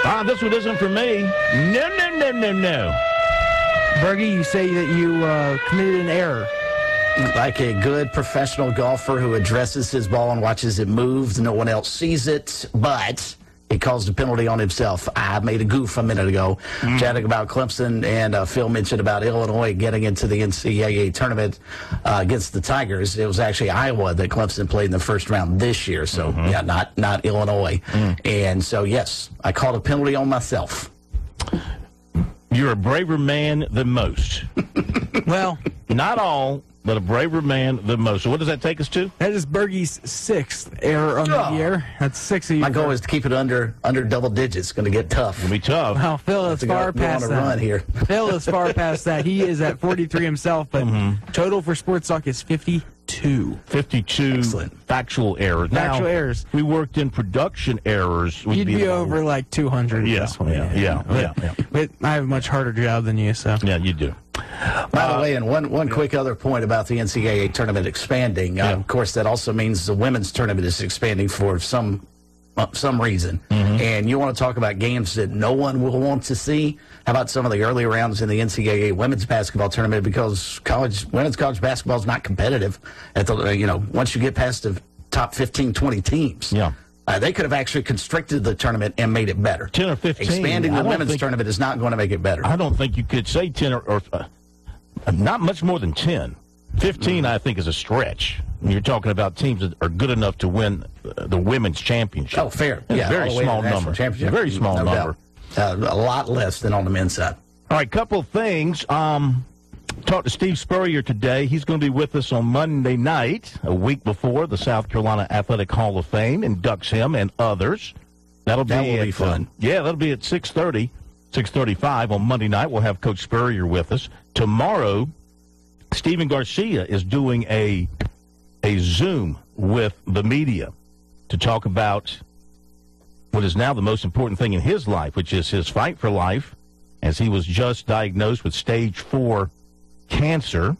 This one isn't for me. No. Bergie, you say that you committed an error. Like a good professional golfer who addresses his ball and watches it move, no one else sees it, but he caused a penalty on himself. I made a goof a minute ago, chatting about Clemson, and Phil mentioned about Illinois getting into the NCAA tournament against the Tigers. It was actually Iowa that Clemson played in the first round this year, so yeah, not Illinois. And so, yes, I called a penalty on myself. You're a braver man than most. Well, not all, but a braver man than most. So what does that take us to? that is Bergie's 6th error on the year. That's 6 of you. My goal is to keep it under double digits. It's going to get tough. It'll be tough. Well, Phil is far past that. Run here. Phil is far past that. He is at 43 himself, but total for Sports Talk is 52. 52 Excellent. Factual errors. Factual now, errs. We worked in production errors. You'd be over like 200. Yeah, this one. yeah. But I have a much harder job than you, so. Yeah, you do. By the way, and one quick other point about the NCAA tournament expanding. Of course, that also means the women's tournament is expanding for some reason. And you want to talk about games that no one will want to see? How about some of the early rounds in the NCAA women's basketball tournament? Because women's college basketball is not competitive at the once you get past the top 15, 20 teams. Yeah. They could have actually constricted the tournament and made it better. 10 or 15. Expanding the women's tournament is not going to make it better. I don't think you could say 10 or not much more than 10. 15, I think, is a stretch. You're talking about teams that are good enough to win the women's championship. Oh, fair. It's a very small number. Very small number. A lot less than on the men's side. All right, couple of things. Talked to Steve Spurrier today. He's going to be with us on Monday night, a week before the South Carolina Athletic Hall of Fame inducts him and others. That will be fun. That'll be at 6:30, 6:35 on Monday night. We'll have Coach Spurrier with us. Tomorrow, Stephen Garcia is doing a Zoom with the media to talk about what is now the most important thing in his life, which is his fight for life, as he was just diagnosed with stage 4 cancer.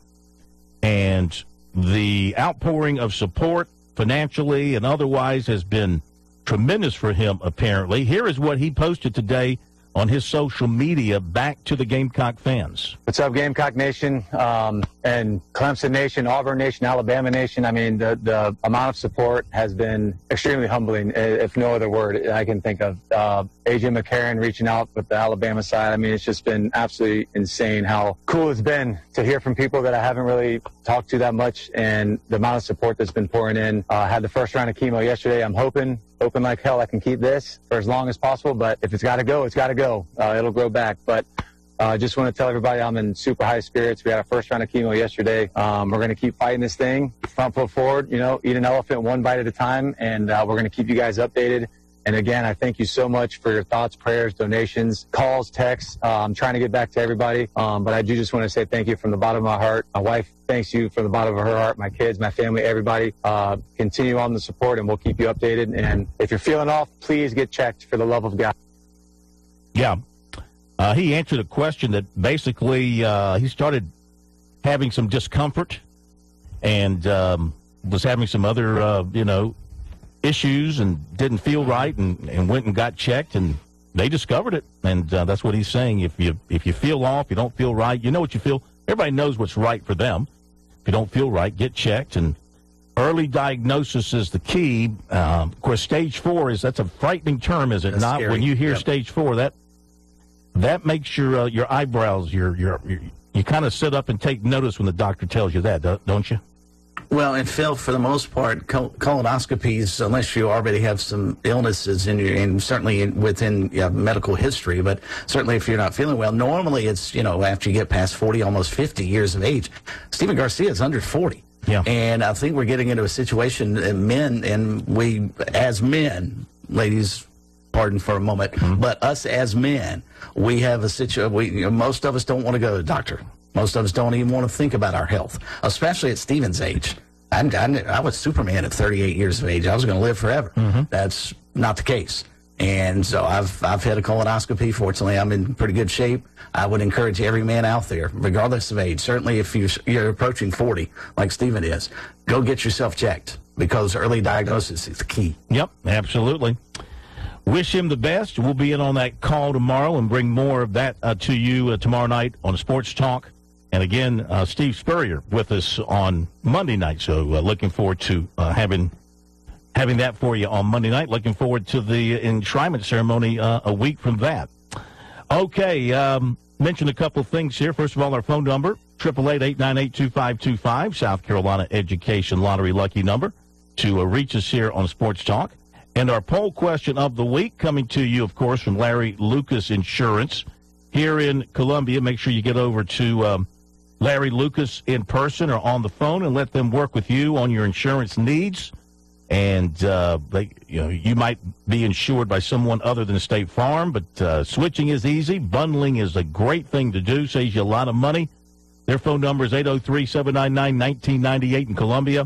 And the outpouring of support financially and otherwise has been tremendous for him, apparently. Here is what he posted today on his social media back to the Gamecock fans. What's up, Gamecock Nation, and Clemson Nation, Auburn Nation, Alabama Nation? I mean, the amount of support has been extremely humbling, if no other word I can think of. A.J. McCarron reaching out with the Alabama side. I mean, it's just been absolutely insane how cool it's been to hear from people that I haven't really talked to that much, and the amount of support that's been pouring in. Had the first round of chemo yesterday. I'm hoping like hell I can keep this for as long as possible, but if it's got to go, it's got to go. It'll grow back. But I just want to tell everybody I'm in super high spirits. We had our first round of chemo yesterday. We're going to keep fighting this thing, front foot forward, eat an elephant one bite at a time, and we're going to keep you guys updated. And again, I thank you so much for your thoughts, prayers, donations, calls, texts. I'm trying to get back to everybody, but I do just want to say thank you from the bottom of my heart. My wife thanks you from the bottom of her heart, my kids, my family, everybody. Continue on the support, and we'll keep you updated. And if you're feeling off, please get checked for the love of God. Yeah. He answered a question that basically he started having some discomfort and was having some other, issues and didn't feel right and went and got checked, and they discovered it. And that's what he's saying. If you feel off, you don't feel right, you know what you feel. Everybody knows what's right for them. If you don't feel right, get checked. And early diagnosis is the key. Of course, stage 4 that's a frightening term, is it not? Scary. When you hear stage 4, that makes your eyebrows, you kind of sit up and take notice when the doctor tells you that, don't you? Well, and Phil, for the most part, colonoscopies, unless you already have some illnesses and certainly within medical history, but certainly if you're not feeling well, normally it's, after you get past 40, almost 50 years of age. Stephen Garcia is under 40. Yeah. And I think we're getting into a situation, men, and we, as men, ladies, pardon for a moment, but us as men, we have a situation, most of us don't want to go to the doctor. Most of us don't even want to think about our health, especially at Stephen's age. I was Superman at 38 years of age. I was going to live forever. That's not the case. And so I've had a colonoscopy. Fortunately, I'm in pretty good shape. I would encourage every man out there, regardless of age, certainly if you're approaching 40, like Stephen is, go get yourself checked, because early diagnosis is the key. Yep, absolutely. wish him the best. We'll be in on that call tomorrow and bring more of that to you tomorrow night on Sports Talk. And again, Steve Spurrier with us on Monday night. So looking forward to having that for you on Monday night. Looking forward to the enshrinement ceremony a week from that. Okay, mention a couple of things here. First of all, our phone number, 888-898-2525, South Carolina Education Lottery lucky number to reach us here on Sports Talk. And our poll question of the week coming to you, of course, from Larry Lucas Insurance here in Columbia. Make sure you get over to Larry Lucas in person or on the phone and let them work with you on your insurance needs. And you might be insured by someone other than State Farm, but switching is easy. Bundling is a great thing to do, saves you a lot of money. Their phone number is 803-799-1998 in Columbia,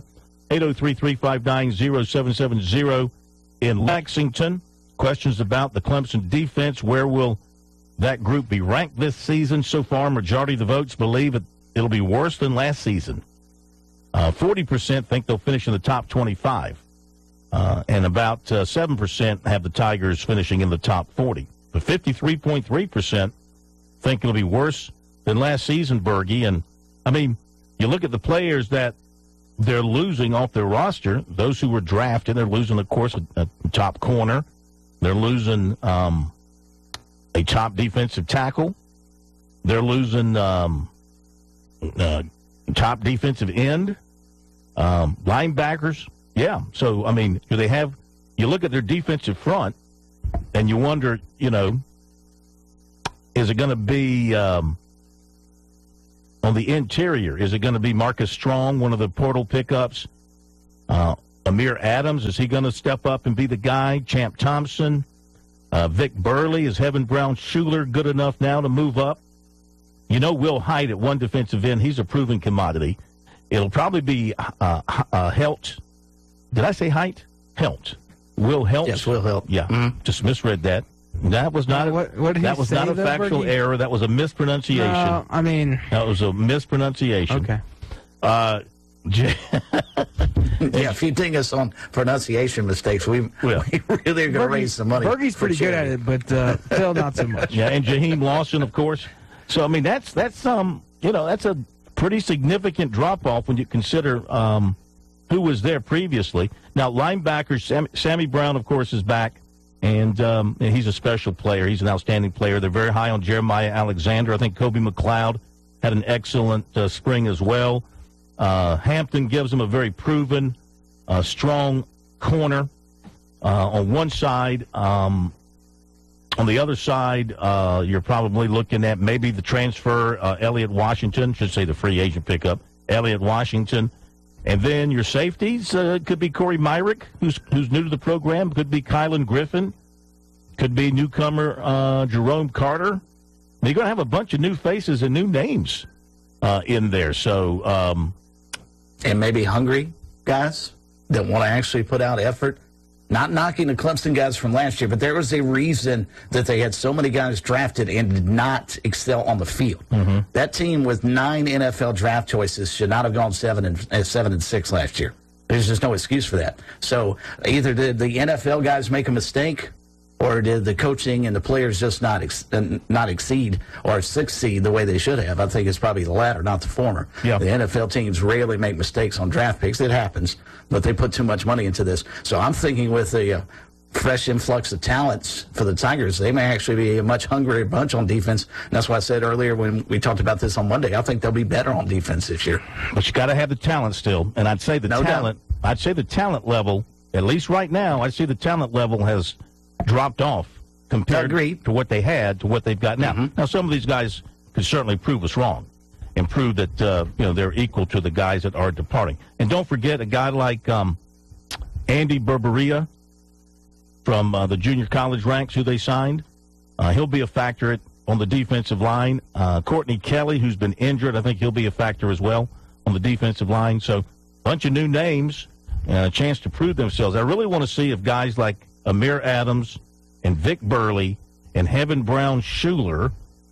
803-359-0770 in Lexington. Questions about the Clemson defense. Where will that group be ranked this season? So far, majority of the votes believe it'll be worse than last season. 40% think they'll finish in the top 25. And about 7% have the Tigers finishing in the top 40. But 53.3% think it'll be worse than last season, Bergie. And, I mean, you look at the players that they're losing off their roster, those who were drafted, they're losing, of course, a top corner. They're losing a top defensive tackle. They're losing top defensive end, linebackers. Yeah. So, I mean, you look at their defensive front and you wonder, is it going to be on the interior? Is it going to be Marcus Strong, one of the portal pickups? Amir Adams, is he going to step up and be the guy? Champ Thompson, Vic Burley, is Heaven Brown Schuler good enough now to move up? Will Height at one defensive end, he's a proven commodity. It'll probably be Helt. Did I say Height? Helt. Will Helt? Yes, Will Helt. Yeah, Just misread that. That was not what did that he was say not a there, factual Bergie? error. That was a mispronunciation. No, I mean, That was a mispronunciation. okay. Yeah, if you ding us on pronunciation mistakes, we really are going to raise some money. Bergie's pretty good at it, but Phil not so much. Yeah, and Jaheim Lawson, of course. So I mean, that's that's a pretty significant drop off when you consider who was there previously. Now, linebackers, Sammy Brown, of course, is back, and he's a special player. He's an outstanding player. They're very high on Jeremiah Alexander. I think Kobe McLeod had an excellent spring as well. Hampton gives him a very proven, strong corner on one side. On the other side, you're probably looking at maybe the transfer, Elliott Washington, should say the free agent pickup, Elliott Washington. And then your safeties could be Corey Myrick, who's new to the program. Could be Kylan Griffin. Could be newcomer Jerome Carter. You're going to have a bunch of new faces and new names in there. So, and maybe hungry guys that want to actually put out effort. Not knocking the Clemson guys from last year, but there was a reason that they had so many guys drafted and did not excel on the field. Mm-hmm. That team with 9 NFL draft choices should not have gone 7-6 last year. There's just no excuse for that. So either did the NFL guys make a mistake, or did the coaching and the players just not exceed or succeed the way they should have? I think it's probably the latter, not the former. Yeah. The NFL teams rarely make mistakes on draft picks. It happens, but they put too much money into this. So I'm thinking with a fresh influx of talents for the Tigers, they may actually be a much hungrier bunch on defense. And that's why I said earlier when we talked about this on Monday, I think they'll be better on defense this year. But you got to have the talent still. And I'd say the talent level, at least right now, I'd say the talent level has dropped off compared to what they had to what they've got now. Mm-hmm. Now, some of these guys could certainly prove us wrong and prove that they're equal to the guys that are departing. And don't forget a guy like Andy Berberia from the junior college ranks, who they signed. He'll be a factor on the defensive line. Courtney Kelly, who's been injured, I think he'll be a factor as well on the defensive line. So, a bunch of new names and a chance to prove themselves. I really want to see if guys like Amir Adams and Vic Burley and Heaven Brown Schuler,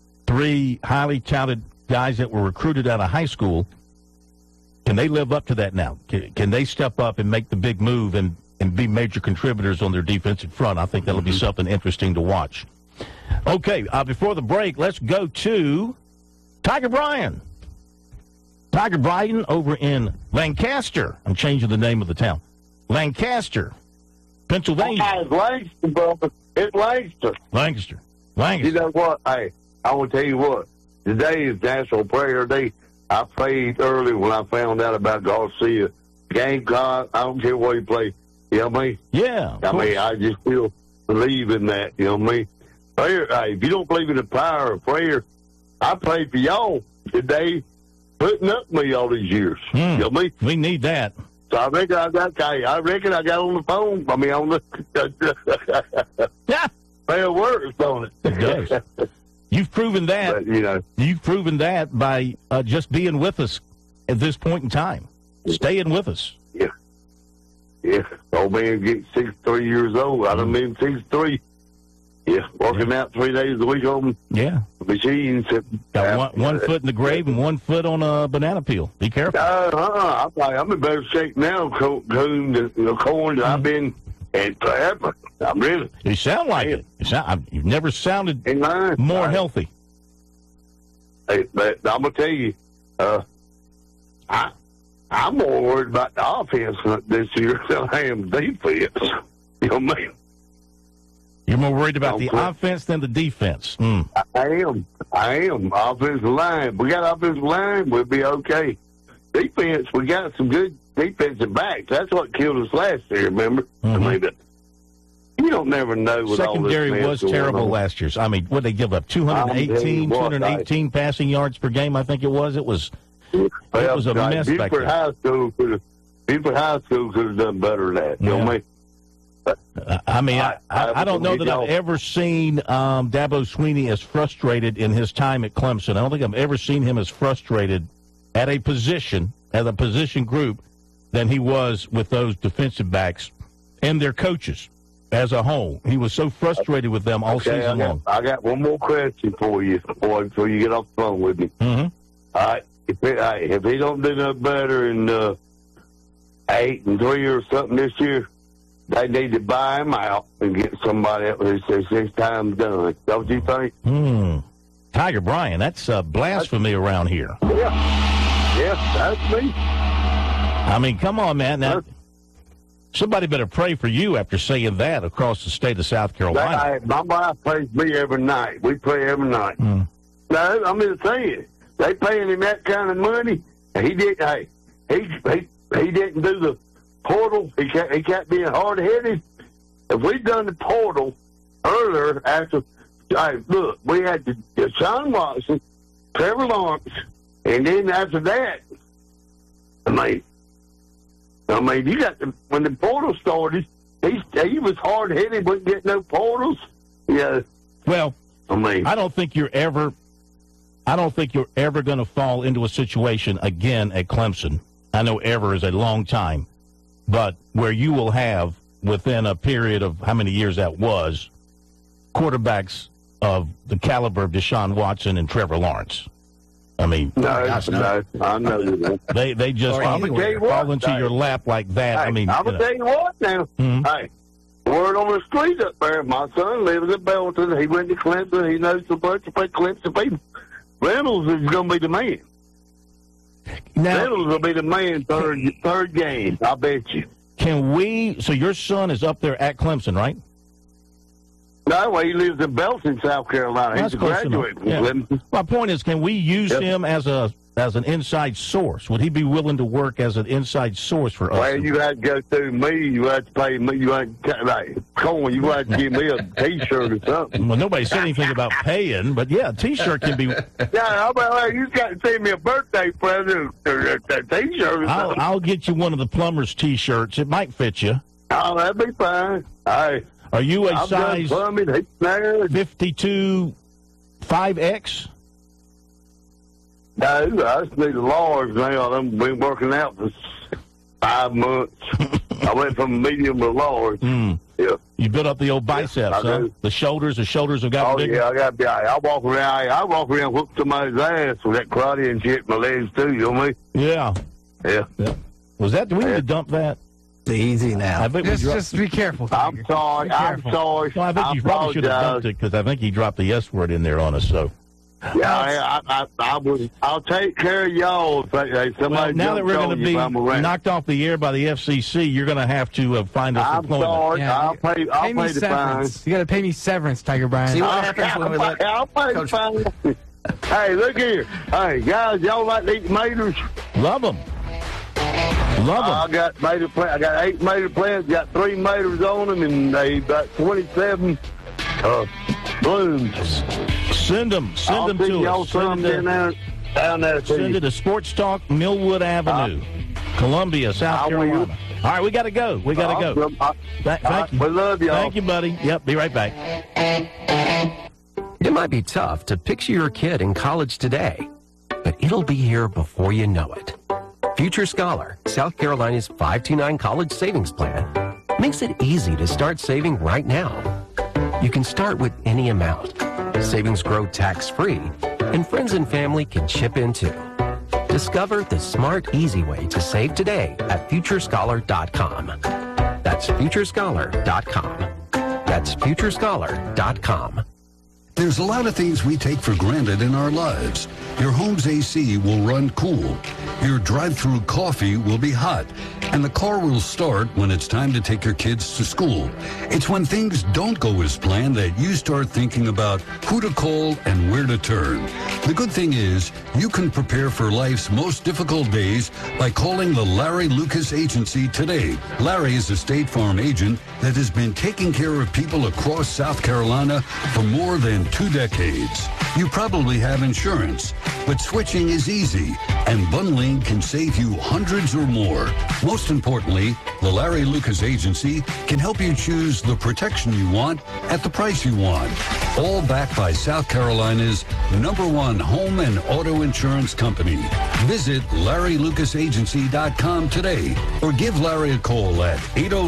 3 highly touted guys that were recruited out of high school, can they live up to that now? Can they step up and make the big move and and be major contributors on their defensive front. I think that'll be something interesting to watch. Okay, before the break, let's go to Tiger Bryan. Tiger Bryan over in Lancaster. I'm changing the name of the town. Lancaster, Pennsylvania. It's Lancaster, brother. It's Lancaster. Lancaster. You know what? Hey, I want to tell you what. Today is National Prayer Day. I prayed early when I found out about Garcia. Gamecock, I don't care what he plays. You know what I mean? Yeah. I mean, I just still believe in that. You know what I mean? Prayer, hey, if you don't believe in the power of prayer, I prayed for y'all today, putting up with me all these years. You know what I mean? We need that. So I reckon I got on the phone. I mean, on the Yeah. prayer works on it. It does. You've proven that. But, you know, You've proven that by just being with us at this point in time. Staying with us. yeah. Old man gets 63 years old. I done been 63. Yeah, working out 3 days a week on Yeah. machines. Got one foot in the grave and 1 foot on a banana peel. Be careful. I'm in better shape now, corn than I've been and forever. I'm really You sound like it. You've never sounded in line. more healthy. Hey, but I'm gonna tell you, I'm more worried about the offense this year than I am defense. You know what I mean? You're more worried about the Okay. offense than the defense. I am. Offensive line. We got offensive line, we'll be okay. Defense, we got some good defensive backs. That's what killed us last year, remember? I mean, you don't never know with all this Secondary mess was going terrible on. last year. I mean, what they give up? 218 passing yards per game, I think it was. It was a mess back Buford there. High School could have done better than that. You know what I mean? I don't know that I've ever seen Dabo Sweeney as frustrated in his time at Clemson. I don't think I've ever seen him as frustrated at a position group than he was with those defensive backs and their coaches as a whole. He was so frustrated with them all season long. I got one more question for you, boy, before you get off the phone with me. Mm-hmm. All right, if he don't do no better in 8-3 or something this year, they need to buy him out and get somebody else who says 6 times done. Don't you think? Tiger Bryan, that's blasphemy around here. Yeah, that's me. I mean, come on, man. Now, somebody better pray for you after saying that across the state of South Carolina. My wife prays me every night. We pray every night. No, I'm just saying, they paying him that kind of money. He did. Hey, he didn't do the portal. He kept being hard headed. If we'd done the portal earlier, after look, we had Deshaun Watson, Trevor Lawrence, and then after that, I mean, you got when the portal started, he was hard headed, wouldn't get no portals. Yeah. Well, I mean, I don't think you're ever going to fall into a situation again at Clemson. I know ever is a long time, but where you will have within a period of how many years that was, quarterbacks of the caliber of Deshaun Watson and Trevor Lawrence. I mean, no, I know you. They just fall into your lap like that. Hey, I mean, I'm gonna tell you what now. Hey, word on the street up there. My son lives in Belton. He went to Clemson. He knows a bunch of Clemson people. Reynolds is gonna be the man. Reynolds will be the man third game. I bet you. Can we? So your son is up there at Clemson, right? No, he lives in Belton, South Carolina. That's He's a graduate from Clemson. My point is, can we use him as an inside source? Would he be willing to work as an inside source for us? Well, you had to go through me. You had to pay me. You had to, you had to give me a T-shirt or something. Well, nobody said anything about paying, but yeah, a T-shirt can be. Yeah, you got to send me a birthday present or a T-shirt or something. I'll get you one of the plumber's T-shirts. It might fit you. Oh, that'd be fine. All right. Are you a I'm size 52 5X? No, I just need a large now. I've been working out for 5 months. I went from medium to large. Yeah. You built up the old biceps, huh? do. The shoulders have gotten Oh, bigger. yeah, I walk around, whoop somebody's ass with that karate and shit in my legs, too, you know what I mean? Yeah. Yeah. Do we need to dump that? Easy now. I think Just be careful. I'm Tiger. sorry. Be I'm careful. sorry. I think you probably should have dumped it because I think he dropped the S word in there on us. So. Yeah, I'll take care of y'all if somebody. Well, now that we're going to be knocked off the air by the FCC, you're going to have to find us I'm employment. sorry. Yeah, I'll pay me the fine. severance. You got to pay me severance, Tiger Brian. See what happens when we let I'll pay the Coach- fine. Hey, look here. Hey, guys, y'all like to eat maters? Love them. Love them. I got mater plant. I got 8 mater plants. Got 3 maters on them, and they got 27 blooms. Send them I'll to send y'all us. some down there to Send you. it to Sports Talk, Millwood Avenue, Columbia, South I will. Carolina. All right, we got to go. We got to go. Thank you. We love y'all. Thank you, buddy. Yep, be right back. It might be tough to picture your kid in college today, but it'll be here before you know it. Future Scholar, South Carolina's 529 college savings plan, makes it easy to start saving right now. You can start with any amount. Savings grow tax-free, and friends and family can chip in too. Discover the smart, easy way to save today at FutureScholar.com. That's FutureScholar.com. That's FutureScholar.com. There's a lot of things we take for granted in our lives. Your home's AC will run cool. Your drive-through coffee will be hot. And the car will start when it's time to take your kids to school. It's when things don't go as planned that you start thinking about who to call and where to turn. The good thing is, you can prepare for life's most difficult days by calling the Larry Lucas Agency today. Larry is a State Farm agent that has been taking care of people across South Carolina for more than 2 decades. You probably have insurance, but switching is easy, and bundling can save you hundreds or more. Most importantly, the Larry Lucas Agency can help you choose the protection you want at the price you want. All backed by South Carolina's #1 home and auto insurance company. Visit LarryLucasAgency.com today or give Larry a call at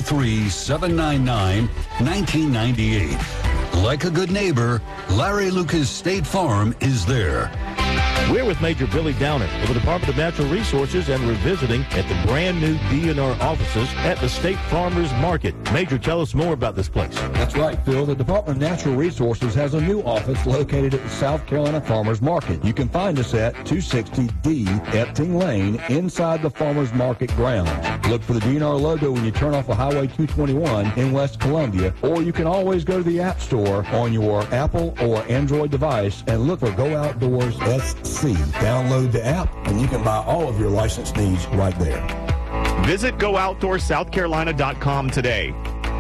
803-799-1998. Like a good neighbor, Larry Lucas State Farm is there. We're with Major Billy Downer of the Department of Natural Resources, and we're visiting at the brand new DNR offices at the State Farmers Market. Major, tell us more about this place. That's right, Phil. The Department of Natural Resources has a new office located at the South Carolina Farmers Market. You can find us at 260D Epting Lane inside the Farmers Market grounds. Look for the DNR logo when you turn off of Highway 221 in West Columbia, or you can always go to the App Store on your Apple or Android device and look for Go Outdoors SC. Download the app, and you can buy all of your license needs right there. Visit GoOutdoorSouthCarolina.com today.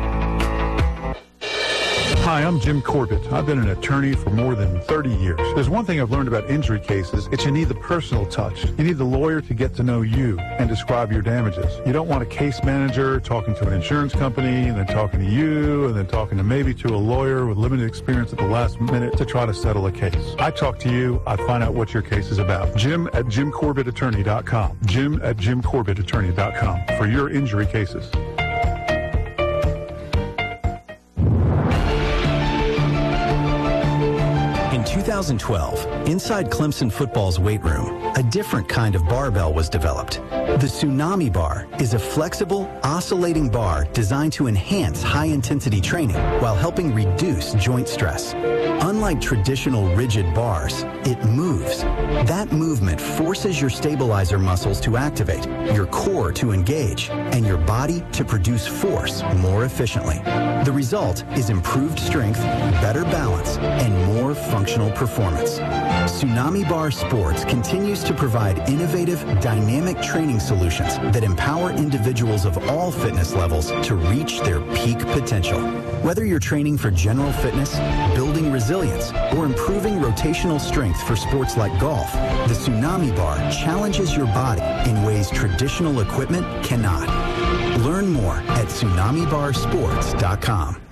Hi, I'm Jim Corbett. I've been an attorney for more than 30 years. There's one thing I've learned about injury cases. It's you need the personal touch. You need the lawyer to get to know you and describe your damages. You don't want a case manager talking to an insurance company and then talking to you and then talking to maybe to a lawyer with limited experience at the last minute to try to settle a case. I talk to you. I find out what your case is about. Jim at JimCorbettAttorney.com. Jim at JimCorbettAttorney.com for your injury cases. In 2012, inside Clemson football's weight room, a different kind of barbell was developed. The Tsunami Bar is a flexible, oscillating bar designed to enhance high-intensity training while helping reduce joint stress. Unlike traditional rigid bars, it moves. That movement forces your stabilizer muscles to activate, your core to engage, and your body to produce force more efficiently. The result is improved strength, better balance, and more functional performance. Tsunami Bar Sports continues to provide innovative, dynamic training solutions that empower individuals of all fitness levels to reach their peak potential. Whether you're training for general fitness, building resilience, or improving rotational strength for sports like golf, the Tsunami Bar challenges your body in ways traditional equipment cannot. Learn more at TsunamiBarSports.com.